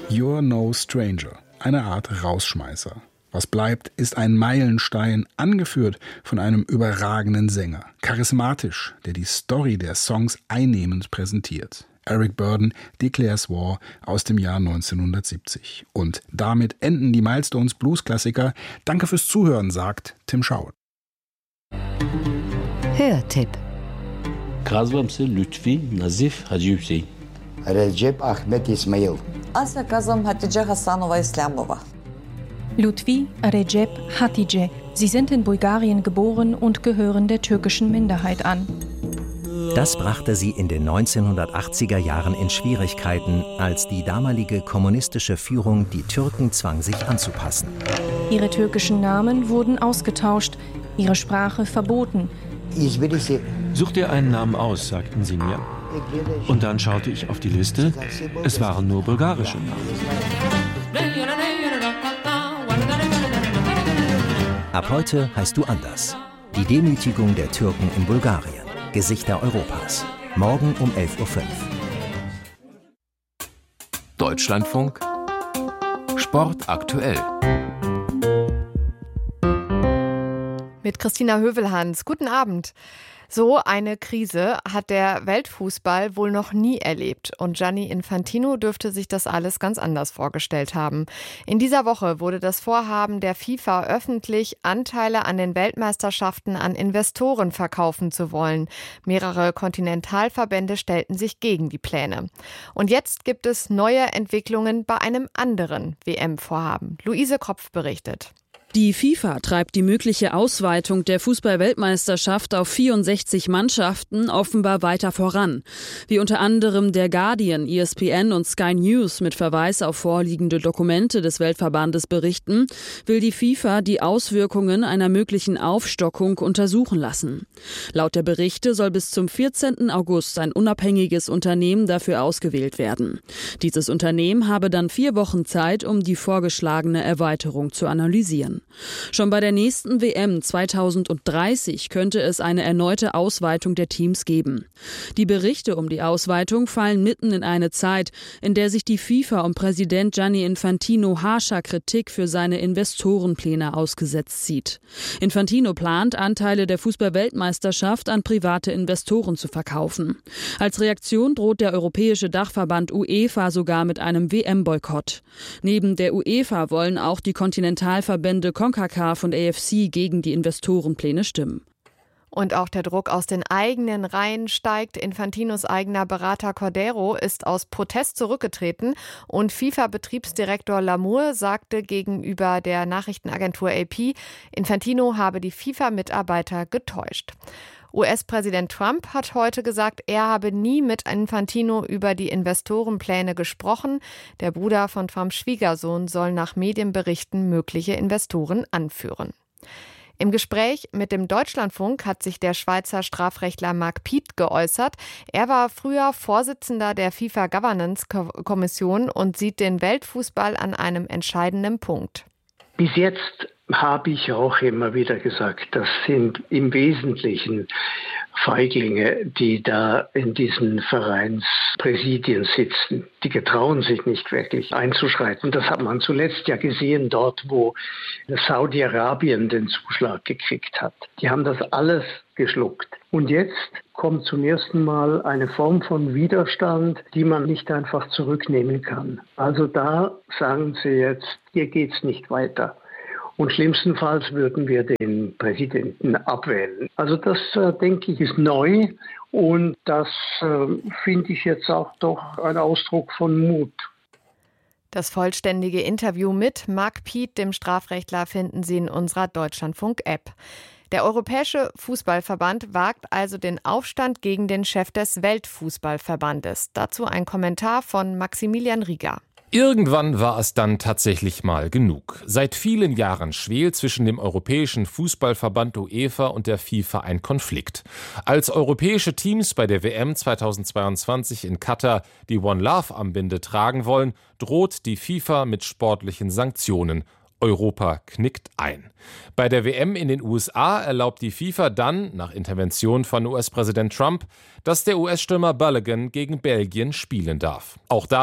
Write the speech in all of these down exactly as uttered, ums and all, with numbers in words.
You're no stranger, eine Art Rausschmeißer. Was bleibt, ist ein Meilenstein, angeführt von einem überragenden Sänger. Charismatisch, der die Story der Songs einnehmend präsentiert. Eric Burdon, Declares War aus dem Jahr neunzehnhundertsiebzig. Und damit enden die Milestones Blues-Klassiker. Danke fürs Zuhören, sagt Tim Schaut. Hörtipp. Kazvam se Lütfi Nazif Hacı Hüseyin. Recep Ahmet İsmail. Asya Kazım Hatice Hassanova Islamova. Lütfi Recep Hatice. Sie sind in Bulgarien geboren und gehören der türkischen Minderheit an. Das brachte sie in den neunzehnhundertachtziger Jahren in Schwierigkeiten, als die damalige kommunistische Führung die Türken zwang, sich anzupassen. Ihre türkischen Namen wurden ausgetauscht, ihre Sprache verboten. Such dir einen Namen aus, sagten sie mir. Und dann schaute ich auf die Liste. Es waren nur bulgarische Namen. Ab heute heißt du anders. Die Demütigung der Türken in Bulgarien. Gesichter Europas. Morgen um elf Uhr fünf. Deutschlandfunk Sport aktuell. Mit Christina Hövelhans. Guten Abend. So eine Krise hat der Weltfußball wohl noch nie erlebt. Und Gianni Infantino dürfte sich das alles ganz anders vorgestellt haben. In dieser Woche wurde das Vorhaben der FIFA öffentlich, Anteile an den Weltmeisterschaften an Investoren verkaufen zu wollen. Mehrere Kontinentalverbände stellten sich gegen die Pläne. Und jetzt gibt es neue Entwicklungen bei einem anderen W M-Vorhaben. Luise Kropf berichtet. Die FIFA treibt die mögliche Ausweitung der Fußball-Weltmeisterschaft auf vierundsechzig Mannschaften offenbar weiter voran. Wie unter anderem der Guardian, E S P N und Sky News mit Verweis auf vorliegende Dokumente des Weltverbandes berichten, will die FIFA die Auswirkungen einer möglichen Aufstockung untersuchen lassen. Laut der Berichte soll bis zum vierzehnten August ein unabhängiges Unternehmen dafür ausgewählt werden. Dieses Unternehmen habe dann vier Wochen Zeit, um die vorgeschlagene Erweiterung zu analysieren. Schon bei der nächsten W M zweitausenddreißig könnte es eine erneute Ausweitung der Teams geben. Die Berichte um die Ausweitung fallen mitten in eine Zeit, in der sich die FIFA um Präsident Gianni Infantino harscher Kritik für seine Investorenpläne ausgesetzt sieht. Infantino plant, Anteile der Fußball-Weltmeisterschaft an private Investoren zu verkaufen. Als Reaktion droht der europäische Dachverband UEFA sogar mit einem W M-Boykott. Neben der UEFA wollen auch die Kontinentalverbände CONCACAF und A F C gegen die Investorenpläne stimmen. Und auch der Druck aus den eigenen Reihen steigt. Infantinos eigener Berater Cordero ist aus Protest zurückgetreten und FIFA-Betriebsdirektor Lamour sagte gegenüber der Nachrichtenagentur A P, Infantino habe die FIFA-Mitarbeiter getäuscht. U S-Präsident Trump hat heute gesagt, er habe nie mit Infantino über die Investorenpläne gesprochen. Der Bruder von Trumps Schwiegersohn soll nach Medienberichten mögliche Investoren anführen. Im Gespräch mit dem Deutschlandfunk hat sich der Schweizer Strafrechtler Marc Piet geäußert. Er war früher Vorsitzender der FIFA-Governance-Kommission und sieht den Weltfußball an einem entscheidenden Punkt. Bis jetzt habe ich auch immer wieder gesagt, das sind im Wesentlichen Feiglinge, die da in diesen Vereinspräsidien sitzen. Die getrauen sich nicht wirklich einzuschreiten. Das hat man zuletzt ja gesehen dort, wo Saudi-Arabien den Zuschlag gekriegt hat. Die haben das alles geschluckt. Und jetzt kommt zum ersten Mal eine Form von Widerstand, die man nicht einfach zurücknehmen kann. Also da sagen sie jetzt, hier geht's nicht weiter. Und schlimmstenfalls würden wir den Präsidenten abwählen. Also das, äh, denke ich, ist neu und das äh, finde ich jetzt auch doch ein Ausdruck von Mut. Das vollständige Interview mit Marc Piet, dem Strafrechtler, finden Sie in unserer Deutschlandfunk-App. Der Europäische Fußballverband wagt also den Aufstand gegen den Chef des Weltfußballverbandes. Dazu ein Kommentar von Maximilian Rieger. Irgendwann war es dann tatsächlich mal genug. Seit vielen Jahren schwelt zwischen dem Europäischen Fußballverband UEFA und der FIFA ein Konflikt. Als europäische Teams bei der W M zweitausendzweiundzwanzig in Katar die One Love-Armbinde tragen wollen, droht die FIFA mit sportlichen Sanktionen. Europa knickt ein. Bei der W M in den U S A erlaubt die FIFA dann, nach Intervention von U S-Präsident Trump, dass der U S-Stürmer Balogun gegen Belgien spielen darf. Auch da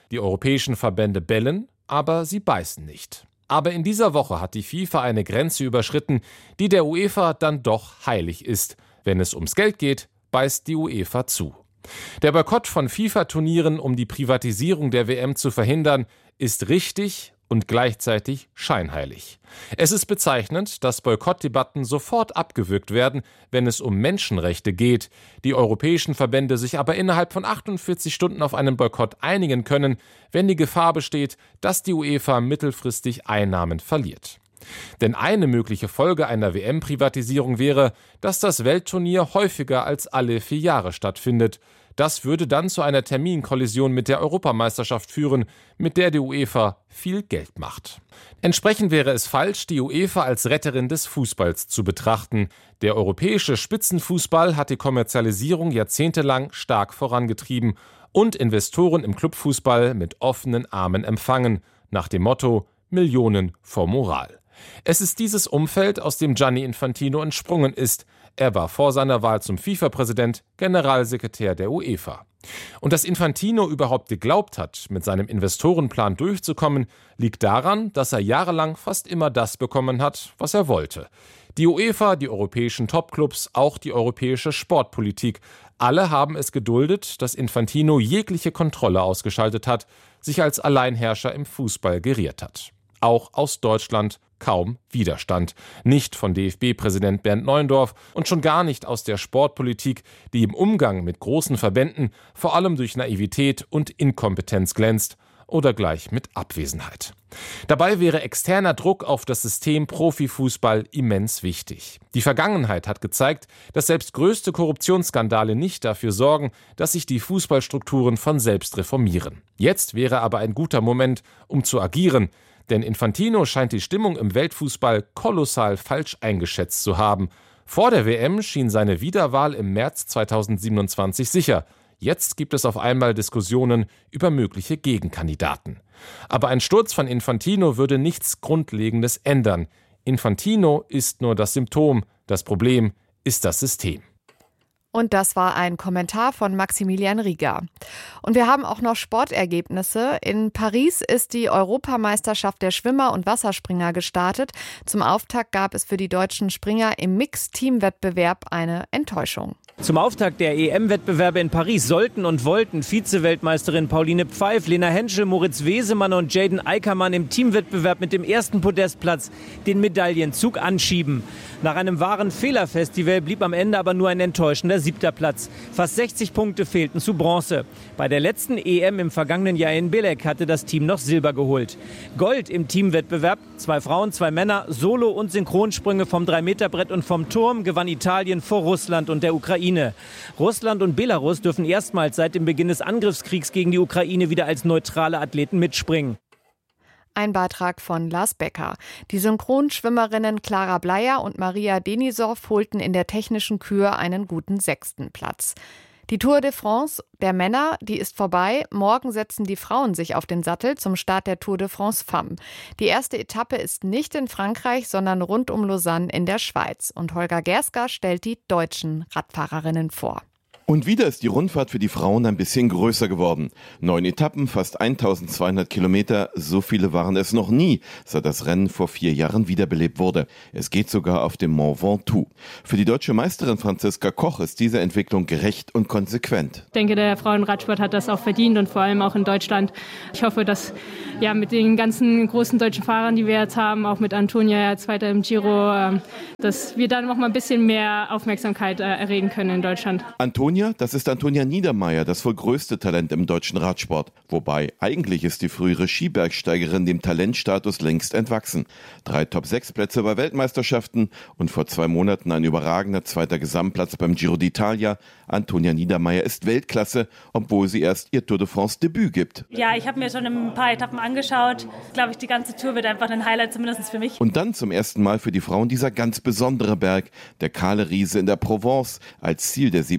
Die europäischen Verbände bellen, aber sie beißen nicht. Aber in dieser Woche hat die FIFA eine Grenze überschritten, die der UEFA dann doch heilig ist. Wenn es ums Geld geht, beißt die UEFA zu. Der Boykott von FIFA-Turnieren, um die Privatisierung der W M zu verhindern, ist richtig und gleichzeitig scheinheilig. Es ist bezeichnend, dass Boykottdebatten sofort abgewürgt werden, wenn es um Menschenrechte geht, die europäischen Verbände sich aber innerhalb von achtundvierzig Stunden auf einen Boykott einigen können, wenn die Gefahr besteht, dass die UEFA mittelfristig Einnahmen verliert. Denn eine mögliche Folge einer W M-Privatisierung wäre, dass das Weltturnier häufiger als alle vier Jahre stattfindet. Das würde dann zu einer Terminkollision mit der Europameisterschaft führen, mit der die UEFA viel Geld macht. Entsprechend wäre es falsch, die UEFA als Retterin des Fußballs zu betrachten. Der europäische Spitzenfußball hat die Kommerzialisierung jahrzehntelang stark vorangetrieben und Investoren im Clubfußball mit offenen Armen empfangen, nach dem Motto Millionen vor Moral. Es ist dieses Umfeld, aus dem Gianni Infantino entsprungen ist. Er war vor seiner Wahl zum FIFA-Präsident Generalsekretär der UEFA. Und dass Infantino überhaupt geglaubt hat, mit seinem Investorenplan durchzukommen, liegt daran, dass er jahrelang fast immer das bekommen hat, was er wollte. Die UEFA, die europäischen Topclubs, auch die europäische Sportpolitik, alle haben es geduldet, dass Infantino jegliche Kontrolle ausgeschaltet hat, sich als Alleinherrscher im Fußball geriert hat. Auch aus Deutschland kaum Widerstand. Nicht von D F B-Präsident Bernd Neuendorf und schon gar nicht aus der Sportpolitik, die im Umgang mit großen Verbänden vor allem durch Naivität und Inkompetenz glänzt oder gleich mit Abwesenheit. Dabei wäre externer Druck auf das System Profifußball immens wichtig. Die Vergangenheit hat gezeigt, dass selbst größte Korruptionsskandale nicht dafür sorgen, dass sich die Fußballstrukturen von selbst reformieren. Jetzt wäre aber ein guter Moment, um zu agieren, denn Infantino scheint die Stimmung im Weltfußball kolossal falsch eingeschätzt zu haben. Vor der W M schien seine Wiederwahl im März zweitausendsiebenundzwanzig sicher. Jetzt gibt es auf einmal Diskussionen über mögliche Gegenkandidaten. Aber ein Sturz von Infantino würde nichts Grundlegendes ändern. Infantino ist nur das Symptom, das Problem ist das System. Und das war ein Kommentar von Maximilian Rieger. Und wir haben auch noch Sportergebnisse. In Paris ist die Europameisterschaft der Schwimmer und Wasserspringer gestartet. Zum Auftakt gab es für die deutschen Springer im Mixed-Team-Wettbewerb eine Enttäuschung. Zum Auftakt der E M-Wettbewerbe in Paris sollten und wollten Vize-Weltmeisterin Pauline Pfeif, Lena Henschel, Moritz Wesemann und Jaden Eickermann im Teamwettbewerb mit dem ersten Podestplatz den Medaillenzug anschieben. Nach einem wahren Fehlerfestival blieb am Ende aber nur ein enttäuschender siebter Platz. Fast sechzig Punkte fehlten zu Bronze. Bei der letzten E M im vergangenen Jahr in Belek hatte das Team noch Silber geholt. Gold im Teamwettbewerb, zwei Frauen, zwei Männer, Solo- und Synchronsprünge vom drei Meter Brett und vom Turm gewann Italien vor Russland und der Ukraine. Russland und Belarus dürfen erstmals seit dem Beginn des Angriffskriegs gegen die Ukraine wieder als neutrale Athleten mitspringen. Ein Beitrag von Lars Becker. Die Synchronschwimmerinnen Clara Bleier und Maria Denisov holten in der technischen Kür einen guten sechsten Platz. Die Tour de France der Männer, die ist vorbei. Morgen setzen die Frauen sich auf den Sattel zum Start der Tour de France Femmes. Die erste Etappe ist nicht in Frankreich, sondern rund um Lausanne in der Schweiz. Und Holger Gerska stellt die deutschen Radfahrerinnen vor. Und wieder ist die Rundfahrt für die Frauen ein bisschen größer geworden. Neun Etappen, fast eintausendzweihundert Kilometer, so viele waren es noch nie, seit das Rennen vor vier Jahren wiederbelebt wurde. Es geht sogar auf dem Mont Ventoux. Für die deutsche Meisterin Franziska Koch ist diese Entwicklung gerecht und konsequent. Ich denke, der Frauenradsport hat das auch verdient und vor allem auch in Deutschland. Ich hoffe, dass ja, mit den ganzen großen deutschen Fahrern, die wir jetzt haben, auch mit Antonia, ja, Zweiter im Giro, dass wir dann noch mal ein bisschen mehr Aufmerksamkeit erregen können in Deutschland. Antonia Das ist Antonia Niedermeyer, das wohl größte Talent im deutschen Radsport. Wobei, eigentlich ist die frühere Skibergsteigerin dem Talentstatus längst entwachsen. Drei Top sechs Plätze bei Weltmeisterschaften und vor zwei Monaten ein überragender zweiter Gesamtplatz beim Giro d'Italia. Antonia Niedermeyer ist Weltklasse, obwohl sie erst ihr Tour de France Debüt gibt. Ja, ich habe mir schon ein paar Etappen angeschaut. Glaube ich, die ganze Tour wird einfach ein Highlight, zumindest für mich. Und dann zum ersten Mal für die Frauen dieser ganz besondere Berg, der Kahle Riese in der Provence, als Ziel der siebten Etappe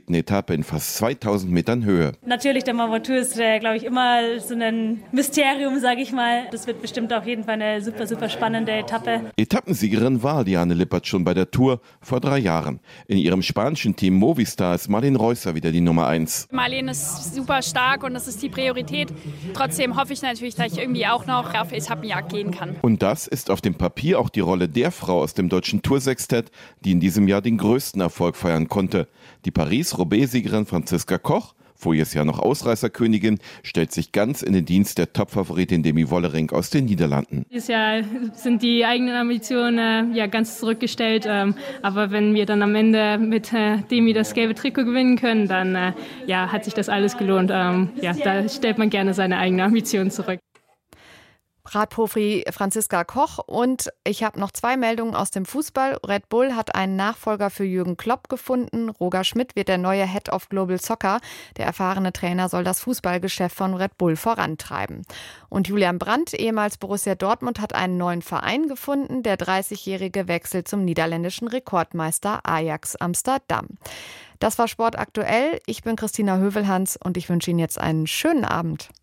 Etappe in fast zweitausend Metern Höhe. Natürlich, der Mont Ventoux ist, äh, glaube ich, immer so ein Mysterium, sage ich mal. Das wird bestimmt auf jeden Fall eine super, super spannende Etappe. Etappensiegerin war Liane Lippert schon bei der Tour vor drei Jahren. In ihrem spanischen Team Movistar ist Marlene Reusser wieder die Nummer eins. Marlene ist super stark und das ist die Priorität. Trotzdem hoffe ich natürlich, dass ich irgendwie auch noch auf Etappenjagd gehen kann. Und das ist auf dem Papier auch die Rolle der Frau aus dem deutschen Toursextett, die in diesem Jahr den größten Erfolg feiern konnte. Die Paris-Roubaix-Siegerin Franziska Koch, voriges Jahr noch Ausreißerkönigin, stellt sich ganz in den Dienst der Topfavoritin Demi Wollering aus den Niederlanden. Dieses Jahr sind die eigenen Ambitionen äh, ja ganz zurückgestellt. Ähm, aber wenn wir dann am Ende mit äh, Demi das gelbe Trikot gewinnen können, dann äh, ja, hat sich das alles gelohnt. Ähm, ja, da stellt man gerne seine eigenen Ambitionen zurück. Radprofi Franziska Koch. Und ich habe noch zwei Meldungen aus dem Fußball. Red Bull hat einen Nachfolger für Jürgen Klopp gefunden. Roger Schmidt wird der neue Head of Global Soccer. Der erfahrene Trainer soll das Fußballgeschäft von Red Bull vorantreiben. Und Julian Brandt, ehemals Borussia Dortmund, hat einen neuen Verein gefunden. Der dreißigjährige wechselt zum niederländischen Rekordmeister Ajax Amsterdam. Das war Sport aktuell. Ich bin Christina Hövelhans und ich wünsche Ihnen jetzt einen schönen Abend.